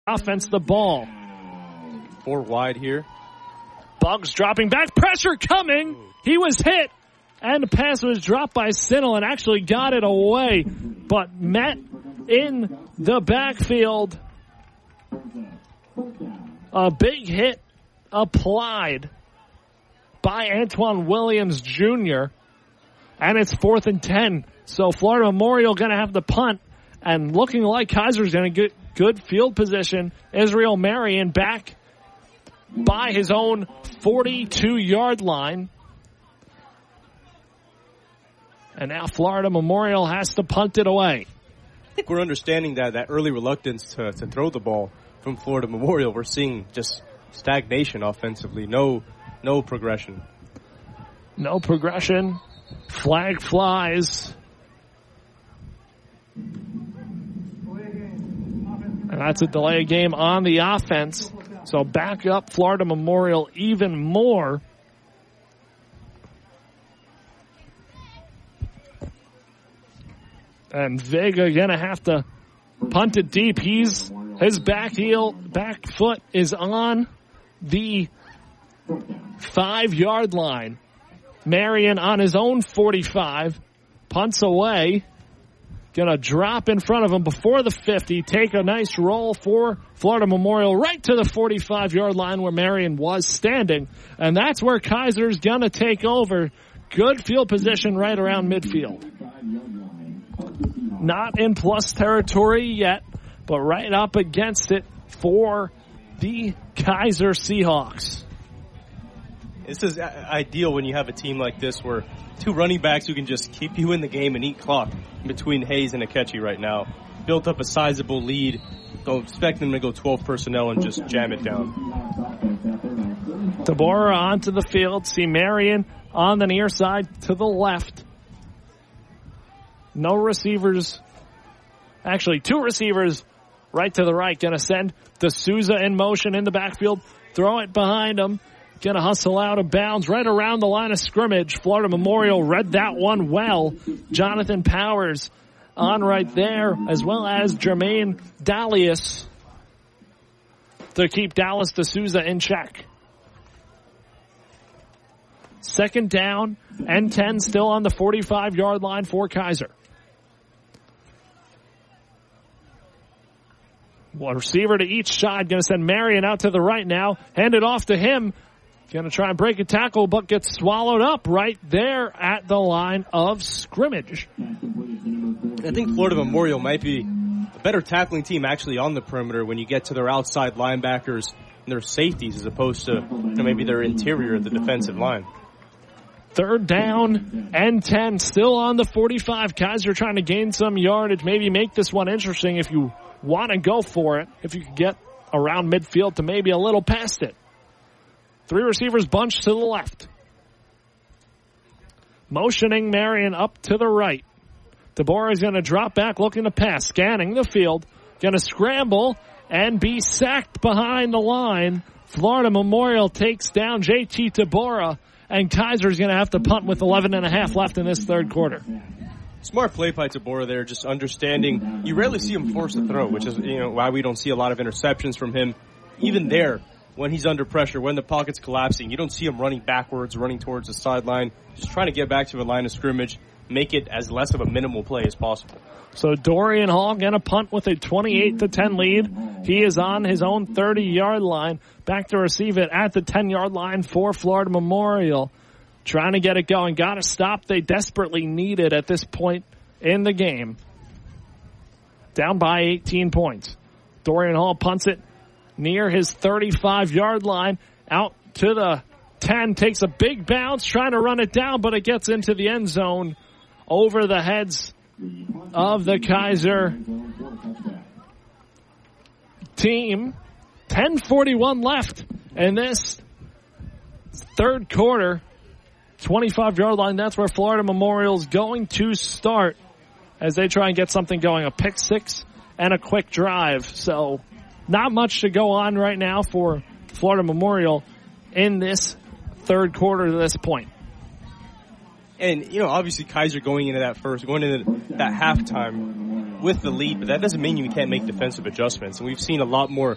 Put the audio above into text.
offense the ball. 4 wide here. Buggs dropping back. Pressure coming. He was hit. And the pass was dropped by Sinnel and actually got it away. But met in the backfield. A big hit applied by Antoine Williams Jr. And it's 4th and 10. So Florida Memorial going to have the punt. And looking like Kaiser's going to get good field position. Israel Marion back by his own 42-yard line. And now Florida Memorial has to punt it away. I think we're understanding that early reluctance to throw the ball from Florida Memorial. We're seeing just stagnation offensively. No progression. No progression. Flag flies. And that's a delay game on the offense. So back up Florida Memorial even more. And Vega gonna have to punt it deep. His back foot is on the 5-yard line. Marion on his own 45, punts away. Gonna drop in front of him before the 50, take a nice roll for Florida Memorial right to the 45-yard line where Marion was standing. And that's where Kaiser's gonna take over. Good field position right around midfield. Not in plus territory yet, but right up against it for the Kaiser Seahawks. This is ideal when you have a team like this where 2 running backs who can just keep you in the game and eat clock between Hayes and Akechi right now. Built up a sizable lead. Don't expect them to go 12 personnel and just jam it down. Tabora onto the field. See Marion on the near side to the left. No receivers. Actually, 2 receivers right to the right. Going to send D'Souza in motion in the backfield. Throw it behind him. Going to hustle out of bounds right around the line of scrimmage. Florida Memorial read that one well. Jonathan Powers on right there, as well as Jermaine Dalius to keep Dallas D'Souza in check. 2nd down and 10 still on the 45-yard line for Kaiser. One receiver to each side. Going to send Marion out to the right now. Hand it off to him. Going to try and break a tackle, but gets swallowed up right there at the line of scrimmage. I think Florida Memorial might be a better tackling team actually on the perimeter when you get to their outside linebackers and their safeties as opposed to maybe their interior of the defensive line. 3rd down and 10 still on the 45. Kaiser trying to gain some yardage. Maybe make this one interesting if you want to go for it. If you could get around midfield to maybe a little past it. 3 receivers bunched to the left. Motioning Marion up to the right. Tabora is going to drop back looking to pass. Scanning the field. Going to scramble and be sacked behind the line. Florida Memorial takes down JT Tabora. And Kaiser's going to have to punt with 11.5 left in this 3rd quarter. Smart play by Tabora there, just understanding. You rarely see him force a throw, which is why we don't see a lot of interceptions from him. Even there, when he's under pressure, when the pocket's collapsing, you don't see him running backwards, running towards the sideline, just trying to get back to the line of scrimmage, make it as less of a minimal play as possible. So Dorian Hall going to punt with a 28-10 lead. He is on his own 30-yard line. Back to receive it at the 10-yard line for Florida Memorial. Trying to get it going. Got to stop. They desperately need it at this point in the game. Down by 18 points. Dorian Hall punts it near his 35-yard line. Out to the 10. Takes a big bounce. Trying to run it down, but it gets into the end zone over the heads of the Kaiser team. 10:41 left in this 3rd quarter. 25-yard line, that's where Florida Memorial's going to start as they try and get something going. A pick 6 and a quick drive. So not much to go on right now for Florida Memorial in this 3rd quarter to this point. And, obviously Kaiser going into that halftime with the lead, but that doesn't mean you can't make defensive adjustments. And we've seen a lot more